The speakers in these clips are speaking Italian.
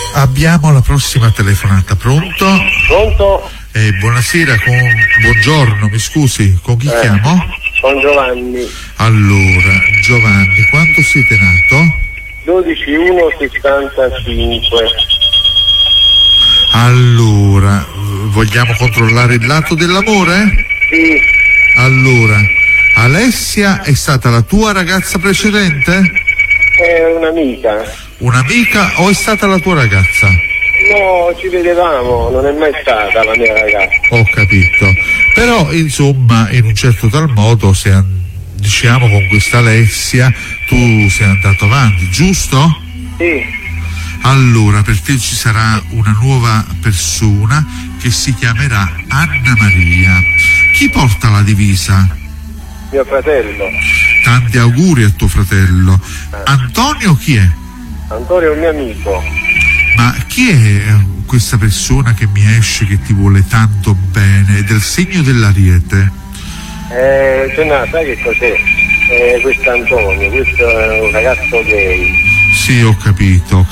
Abbiamo la prossima telefonata. Pronto? Pronto? Buonasera, buongiorno, mi scusi, con chi chiamo? Con Giovanni. Allora, Giovanni, quando siete nato? 12/1/75. Allora, vogliamo controllare il lato dell'amore? Sì. Allora, Alessia è stata la tua ragazza precedente? È un'amica. Un'amica o è stata la tua ragazza? No, ci vedevamo, non è mai stata la mia ragazza. Ho capito. Però, insomma, in un certo tal modo, diciamo con questa Alessia, tu sei andato avanti, giusto? Sì. Allora, per te ci sarà una nuova persona che si chiamerà Anna Maria. Chi porta la divisa? Mio fratello. Tanti auguri a tuo fratello. Antonio chi è? Antonio è un mio amico. Ma chi è questa persona che mi esce, che ti vuole tanto bene, del segno dell'Ariete? Sai che cos'è? Questo è Antonio, questo è un ragazzo gay. Sì, ho capito.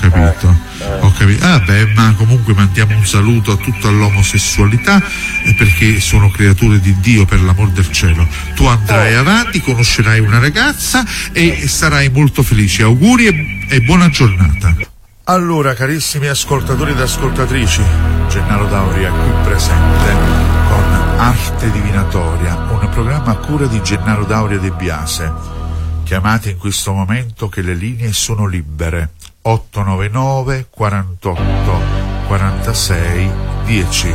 Ma comunque mandiamo un saluto a tutta l'omosessualità, perché sono creature di Dio, per l'amor del cielo. Tu andrai avanti, conoscerai una ragazza e sarai molto felice. Auguri e buona giornata. Allora, carissimi ascoltatori ed ascoltatrici, Gennaro Dauria qui presente con Arte Divinatoria, un programma a cura di Gennaro Dauria De Biase. Chiamate in questo momento che le linee sono libere. 899 48 46 10.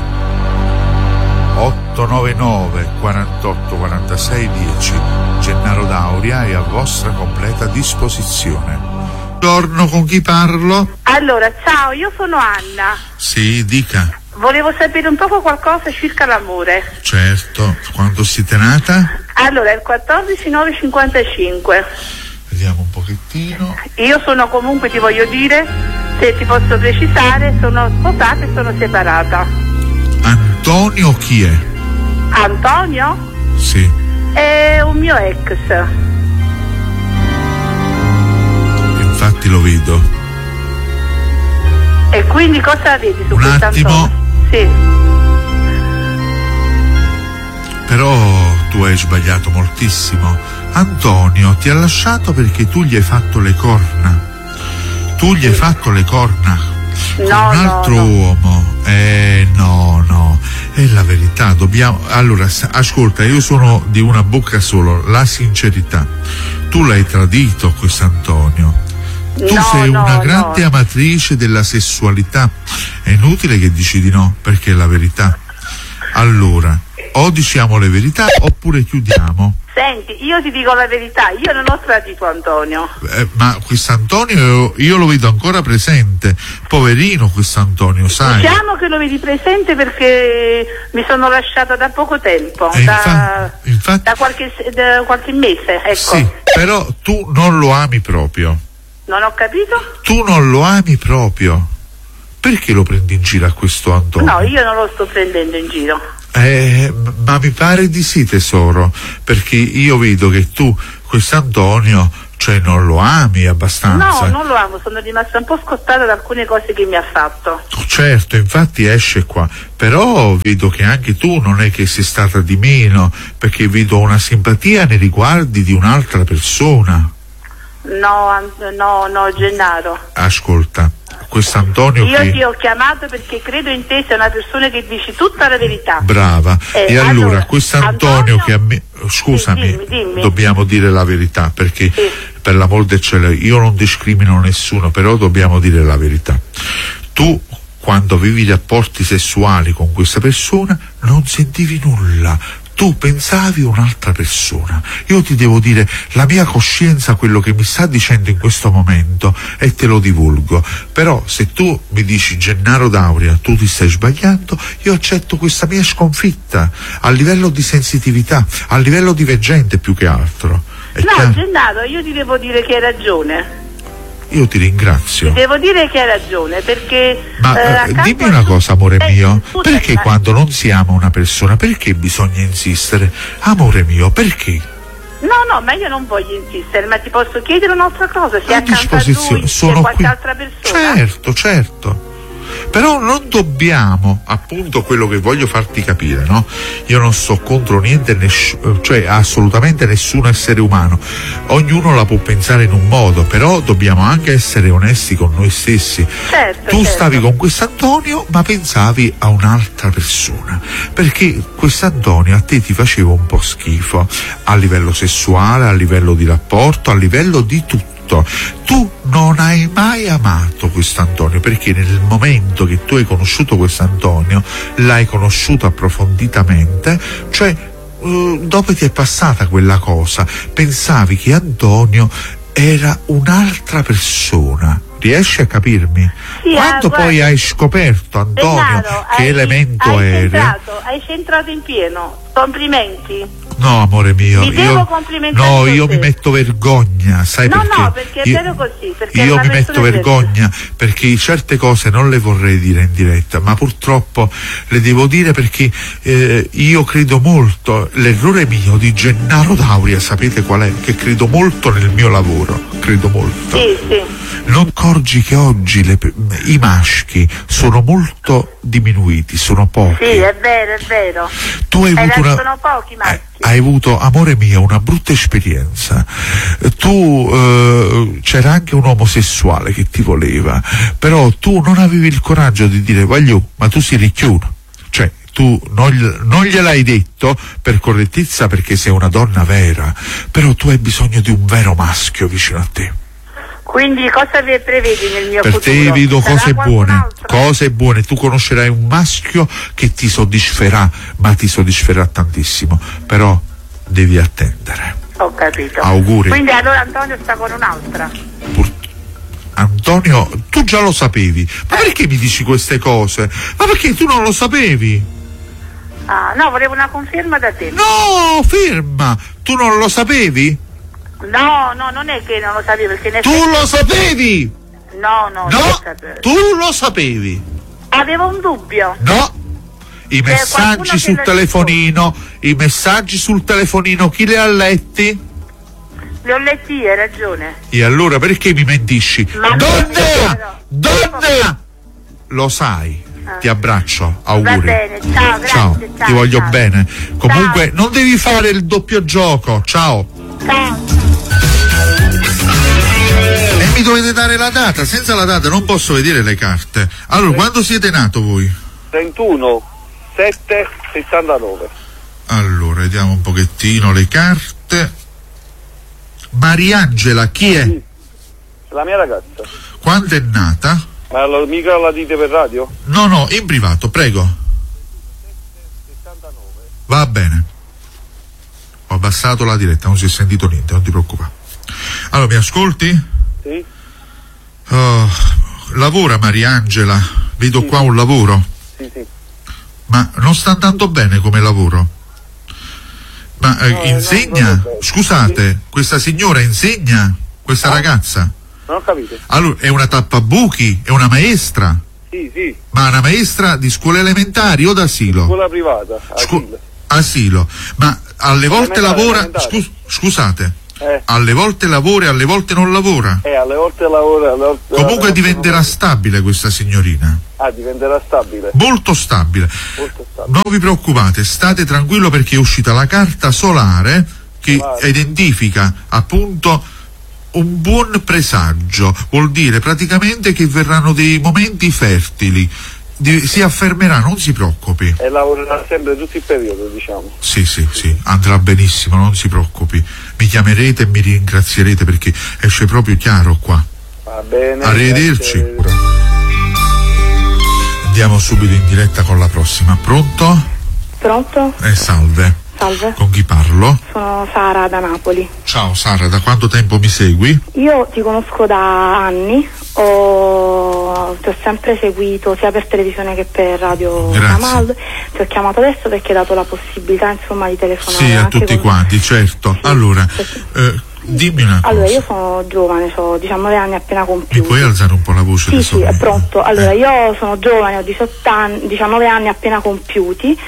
899 48 46 10. Gennaro Dauria è a vostra completa disposizione. Buongiorno, con chi parlo? Allora, ciao, io sono Anna. Sì, dica. Volevo sapere un poco qualcosa circa l'amore. Certo, quando siete nata? Allora, il 14/9/55. Vediamo un pochettino. Io sono comunque, ti voglio dire, se ti posso precisare, sono sposata e sono separata. Antonio chi è? Antonio? Sì. È un mio ex. Infatti lo vedo. E quindi cosa vedi su un questo attimo. Antonio? Sì. Però tu hai sbagliato moltissimo. Antonio ti ha lasciato perché tu gli hai fatto le corna. Tu gli hai fatto le corna con un altro uomo. No, è la verità. Allora, ascolta, io sono di una bocca solo, la sincerità. Tu l'hai tradito, questo Antonio. Tu sei una grande amatrice della sessualità. È inutile che dici di no, perché è la verità. Allora, o diciamo le verità oppure chiudiamo. Senti, io ti dico la verità, io non ho tradito Antonio. Ma questo Antonio io lo vedo ancora presente. Poverino questo Antonio, sai. Diciamo che lo vedi presente perché mi sono lasciata da poco tempo, infatti, da qualche mese, ecco. Sì, però tu non lo ami proprio. Non ho capito? Tu non lo ami proprio. Perché lo prendi in giro a questo Antonio? No, io non lo sto prendendo in giro. Ma mi pare di sì, tesoro, perché io vedo che tu questo Antonio, cioè, non lo ami abbastanza. No, non lo amo, sono rimasta un po' scottata da alcune cose che mi ha fatto. Certo, infatti esce qua, però vedo che anche tu non è che sei stata di meno, perché vedo una simpatia nei riguardi di un'altra persona. No, Gennaro. Ascolta, questo Antonio io ti ho chiamato perché credo in te, sei una persona che dici tutta la verità. Brava. E allora questo Antonio che a me, scusami, dimmi. dobbiamo dire la verità, perché per l'amor del cielo io non discrimino nessuno, però dobbiamo dire la verità. Tu quando avevi rapporti sessuali con questa persona non sentivi nulla. Tu pensavi a un'altra persona. Io ti devo dire la mia coscienza, quello che mi sta dicendo in questo momento, e te lo divulgo. Però se tu mi dici Gennaro Dauria, tu ti stai sbagliando, io accetto questa mia sconfitta a livello di sensitività, a livello di veggente più che altro. Gennaro, io ti devo dire che hai ragione. Io ti ringrazio. Ti devo dire che hai ragione, perché... Ma dimmi una cosa, amore mio, perché quando non si ama una persona, perché bisogna insistere? Amore mio, perché? No, ma io non voglio insistere, ma ti posso chiedere un'altra cosa? Se accanto a lui c'è qualche altra persona? Certo. Però non dobbiamo, appunto, quello che voglio farti capire, no? Io non sto contro niente, cioè assolutamente nessun essere umano, ognuno la può pensare in un modo, però dobbiamo anche essere onesti con noi stessi. Tu stavi con quest'Antonio ma pensavi a un'altra persona, perché quest'Antonio a te ti faceva un po' schifo a livello sessuale, a livello di rapporto, a livello di tutto. Tu non hai mai amato quest'Antonio, perché nel momento che tu hai conosciuto quest'Antonio l'hai conosciuto approfonditamente, cioè dopo ti è passata quella cosa, pensavi che Antonio era un'altra persona. Riesci a capirmi? Sì, Quando poi hai scoperto Antonio che elemento era? Hai centrato in pieno. Complimenti. No, amore mio, io mi metto vergogna, sai perché? No, perché è vero così. Io mi metto vergogna perché certe cose non le vorrei dire in diretta, ma purtroppo le devo dire perché io credo molto, l'errore mio di Gennaro D'Auria, sapete qual è? Che credo molto nel mio lavoro, credo molto. Sì. Non accorgi che oggi i maschi sono molto diminuiti, sono pochi. Sì, è vero. Tu hai avuto sono pochi maschi. Hai avuto, amore mio, una brutta esperienza. Tu c'era anche un omosessuale che ti voleva, però tu non avevi il coraggio di dire voglio, ma tu sei ricchiuno. Cioè, tu non gliel'hai detto per correttezza perché sei una donna vera, però tu hai bisogno di un vero maschio vicino a te. Quindi cosa prevedi nel mio futuro? Per te vedo cose buone, tu conoscerai un maschio che ti soddisferà, ma ti soddisferà tantissimo, però devi attendere. Ho capito. Auguri. Quindi allora Antonio sta con un'altra. Antonio, tu già lo sapevi, ma perché mi dici queste cose? Ma perché tu non lo sapevi? Ah, no, volevo una conferma da te. No, ferma, tu non lo sapevi? No, non è che non lo sapevi, perché tu lo sapevi? No, tu lo sapevi? Avevo un dubbio. No, i messaggi sul telefonino, chi li ha letti? Li ho letti io, hai ragione. E allora perché mi mentisci? Donna! Lo sai. Ti abbraccio, auguri. Va bene, ciao, grazie, ciao. Ti voglio bene. Comunque ciao. Non devi fare il doppio gioco. Ciao. E mi dovete dare la data, senza la data non posso vedere le carte. Allora, quando siete nato voi? 31/7/79. Allora, vediamo un pochettino le carte. Mariangela, chi è? Sì, la mia ragazza. Quando è nata? Ma mica la dite per radio? No, in privato, prego. 79. Va bene. Ho abbassato la diretta, non si è sentito niente, non ti preoccupare. Allora, mi ascolti? Sì. Lavora Mariangela, vedo qua un lavoro. Sì. Ma non sta andando bene come lavoro? Ma insegna? Scusate, questa signora insegna? Questa ragazza? Non ho capito. Allora, è una tappabuchi? È una maestra? Sì. Ma una maestra di scuole elementari o d'asilo? Scuola privata, asilo. Ma alle volte lavora... Scusate. Alle volte lavora e alle volte non lavora? Alle volte lavora, alle volte... Comunque diventerà stabile questa signorina. Diventerà stabile. Molto stabile. Non vi preoccupate, state tranquillo perché è uscita la carta solare che identifica appunto un buon presagio, vuol dire praticamente che verranno dei momenti fertili, si affermerà, non si preoccupi. E lavorerà sempre tutto il periodo, diciamo. Sì, andrà benissimo, non si preoccupi. Mi chiamerete e mi ringrazierete perché esce proprio chiaro qua. Va bene. Arrivederci. Andiamo subito in diretta con la prossima. Pronto? Pronto? Salve. Salve. Con chi parlo? Sono Sara da Napoli. Ciao Sara, da quanto tempo mi segui? Io ti conosco da anni, ti ho sempre seguito sia per televisione che per radio. Grazie. Ti ho chiamato adesso perché hai dato la possibilità insomma di telefonare. Sì, a tutti quanti, certo. Sì. Allora, dimmi una cosa. Allora, io sono giovane, ho 19 anni appena compiuti. Mi puoi alzare un po' la voce? Sì, è pronto. Allora, io sono giovane, ho 19 anni appena compiuti.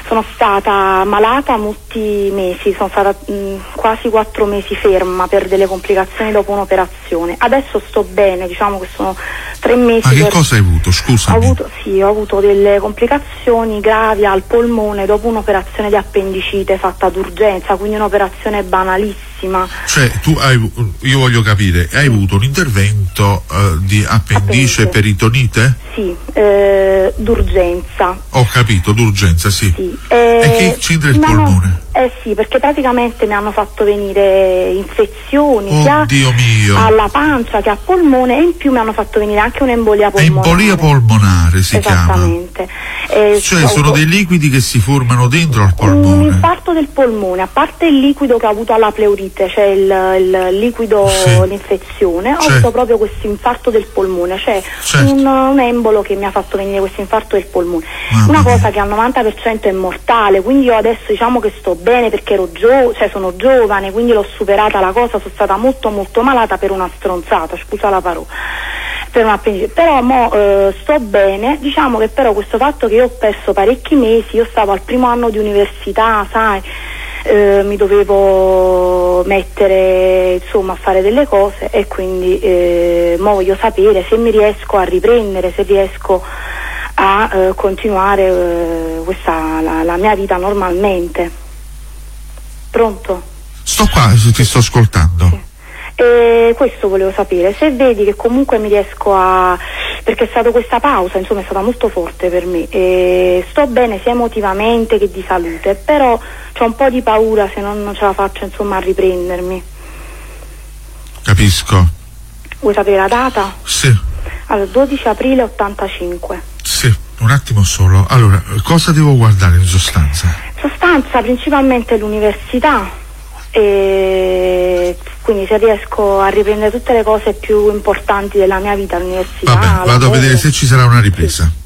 sono stata malata molti mesi, sono stata quasi 4 mesi ferma per delle complicazioni dopo un'operazione. Adesso sto bene, diciamo che sono 3 mesi. Ma che cosa hai avuto? Scusami. Ho avuto delle complicazioni gravi al polmone dopo un'operazione di appendicite fatta d'urgenza, quindi un'operazione banalissima. Cioè io voglio capire, hai avuto un intervento di appendice peritonite? Sì, d'urgenza. Ho capito, d'urgenza, sì. Sì. E che c'entra il polmone? Sì, perché praticamente mi hanno fatto venire infezioni sia alla pancia che al polmone, e in più mi hanno fatto venire anche un'embolia polmonare. Embolia polmonare si chiama. Esattamente. Cioè sono dei liquidi che si formano dentro al polmone. Un infarto del polmone, a parte il liquido che ho avuto alla pleurite, cioè il liquido, l'infezione, ho avuto proprio questo infarto del polmone, cioè un embolo che mi ha fatto venire questo infarto del polmone. Una cosa che al 90% è mortale, quindi io adesso diciamo che sto bene perché sono giovane, quindi l'ho superata la cosa, sono stata molto molto malata per una stronzata, scusa la parola, per un appendicite, però sto bene. Diciamo che però questo fatto che io ho perso parecchi mesi, io stavo al primo anno di università, sai, mi dovevo mettere insomma a fare delle cose, e quindi mo voglio sapere se mi riesco a riprendere, se riesco a continuare la mia vita normalmente. Pronto? Sto qua, ti sto ascoltando. Sì. E questo volevo sapere, se vedi che comunque mi riesco perché è stata questa pausa, insomma è stata molto forte per me, e sto bene sia emotivamente che di salute, però c'ho un po' di paura se non ce la faccio insomma a riprendermi. Capisco. Vuoi sapere la data? Sì. Allora, 12 aprile 85. Sì, un attimo solo. Allora, cosa devo guardare in sostanza? Sostanza principalmente l'università, e quindi se riesco a riprendere tutte le cose più importanti della mia vita, l'università. Vabbè, vado a vedere se ci sarà una ripresa. Sì.